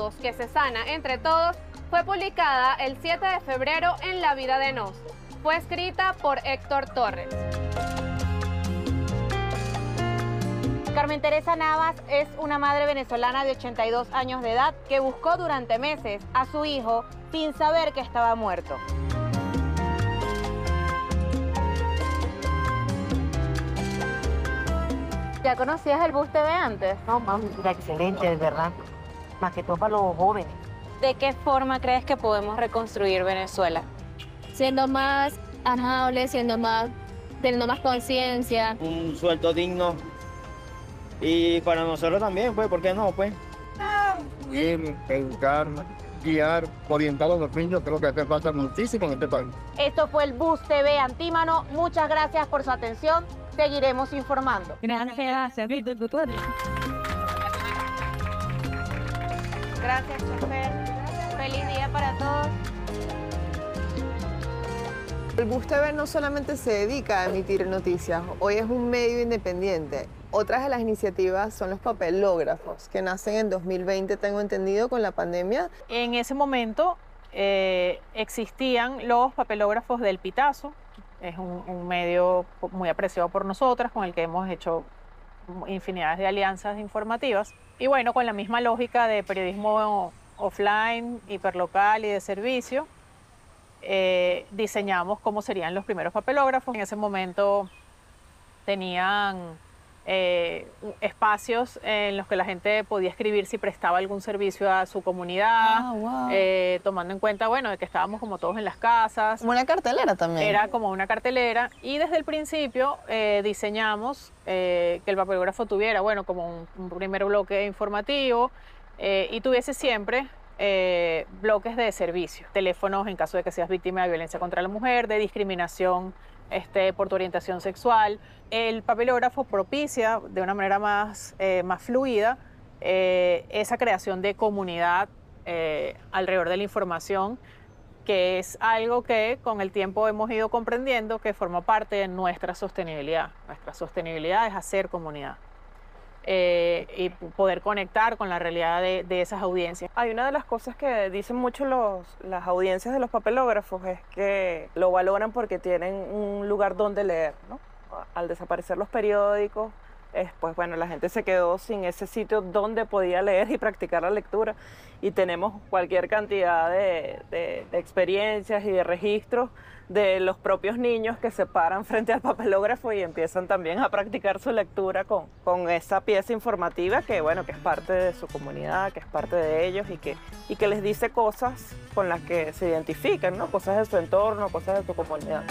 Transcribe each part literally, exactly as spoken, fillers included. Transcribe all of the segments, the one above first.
todos, que se sana entre todos, fue publicada el siete de febrero en La Vida de Nos. Fue escrita por Héctor Torres. Carmen Teresa Navas es una madre venezolana de ochenta y dos años de edad que buscó durante meses a su hijo sin saber que estaba muerto. ¿Ya conocías el Bus T V antes? No, mami, era excelente, de verdad. Más que todo para los jóvenes. ¿De qué forma crees que podemos reconstruir Venezuela? Siendo más amables, siendo más, teniendo más conciencia. Un sueldo digno. Y para nosotros también, pues, ¿por qué no, pues? Bien, educar, guiar, orientar a los niños, creo que hace falta muchísimo en este país. Esto fue el Bus T V Antímano. Muchas gracias por su atención. Seguiremos informando. Gracias. Gracias, chofer. Feliz día para todos. El Bus T V no solamente se dedica a emitir noticias, hoy es un medio independiente. Otras de las iniciativas son los papelógrafos, que nacen en dos mil veinte, tengo entendido, con la pandemia. En ese momento eh, existían los papelógrafos del Pitazo. Es un, un medio muy apreciado por nosotras, con el que hemos hecho infinidades de alianzas informativas. Y bueno, con la misma lógica de periodismo offline, hiperlocal y de servicio, eh, diseñamos cómo serían los primeros papelógrafos. En ese momento tenían eh, espacios en los que la gente podía escribir si prestaba algún servicio a su comunidad, Ah, wow. eh, tomando en cuenta, bueno, de que estábamos como todos en las casas. Como una cartelera también. Era como una cartelera, y desde el principio eh, diseñamos eh, que el papelógrafo tuviera, bueno, como un, un primer bloque informativo eh, y tuviese siempre eh, bloques de servicio, teléfonos en caso de que seas víctima de violencia contra la mujer, de discriminación este, por tu orientación sexual. El papelógrafo propicia de una manera más, eh, más fluida eh, esa creación de comunidad eh, alrededor de la información, que es algo que con el tiempo hemos ido comprendiendo que forma parte de nuestra sostenibilidad. Nuestra sostenibilidad es hacer comunidad eh, y poder conectar con la realidad de, de esas audiencias. Hay una de las cosas que dicen mucho los, las audiencias de los papelógrafos es que lo valoran porque tienen un lugar donde leer, ¿no? Al desaparecer los periódicos, eh, pues bueno, la gente se quedó sin ese sitio donde podía leer y practicar la lectura, y tenemos cualquier cantidad de, de, de experiencias y de registros de los propios niños que se paran frente al papelógrafo y empiezan también a practicar su lectura con, con esa pieza informativa que, bueno, que es parte de su comunidad, que es parte de ellos y que, y que les dice cosas con las que se identifican, ¿no? Cosas de su entorno, cosas de su comunidad.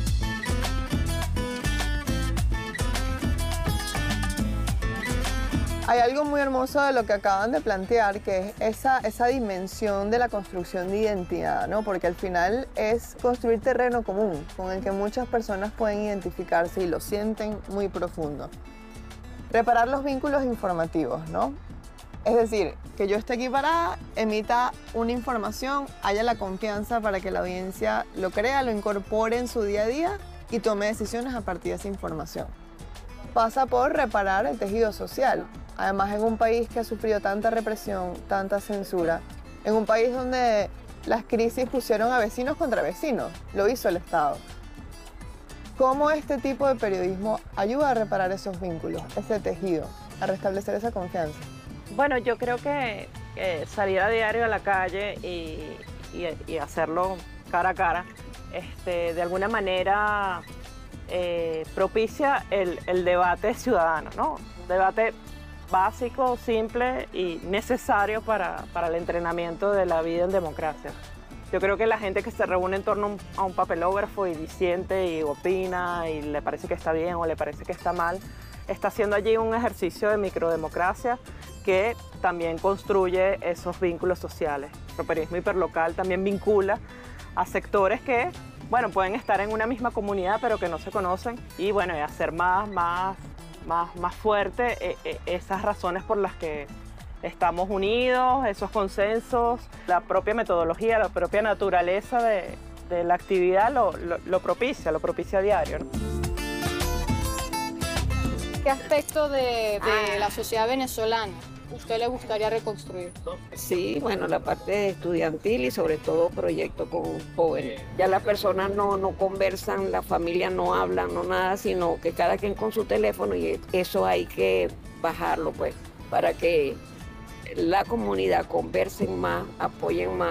Hay algo muy hermoso de lo que acaban de plantear, que es esa, esa dimensión de la construcción de identidad, ¿no? Porque al final es construir terreno común, con el que muchas personas pueden identificarse y lo sienten muy profundo. Reparar los vínculos informativos, ¿no? Es decir, que yo esté aquí parada, emita una información, haya la confianza para que la audiencia lo crea, lo incorpore en su día a día y tome decisiones a partir de esa información. Pasa por reparar el tejido social. Además, en un país que ha sufrido tanta represión, tanta censura, en un país donde las crisis pusieron a vecinos contra vecinos, lo hizo el Estado. ¿Cómo este tipo de periodismo ayuda a reparar esos vínculos, ese tejido, a restablecer esa confianza? Bueno, yo creo que, que salir a diario a la calle y, y, y hacerlo cara a cara, este, de alguna manera eh, propicia el, el debate ciudadano, ¿no? Un debate básico, simple y necesario para, para el entrenamiento de la vida en democracia. Yo creo que la gente que se reúne en torno a un, a un papelógrafo y disiente y opina y le parece que está bien o le parece que está mal, está haciendo allí un ejercicio de microdemocracia que también construye esos vínculos sociales. El periodismo hiperlocal también vincula a sectores que, bueno, pueden estar en una misma comunidad pero que no se conocen, y bueno, y hacer más, más, más, más fuerte eh, eh, esas razones por las que estamos unidos, esos consensos, la propia metodología, la propia naturaleza de, de la actividad lo, lo, lo propicia, lo propicia a diario, ¿no? ¿Qué aspecto de, de la sociedad venezolana usted le gustaría reconstruir? Sí, bueno, la parte estudiantil y sobre todo proyectos con jóvenes. Ya las personas no, no conversan, la familia no hablan, no nada, sino que cada quien con su teléfono y eso hay que bajarlo, pues, para que la comunidad conversen más, apoyen más.